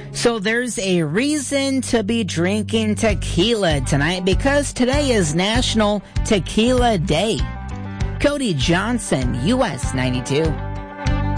So there's a reason to be drinking tequila tonight because today is National Tequila Day. Cody Johnson, US 92.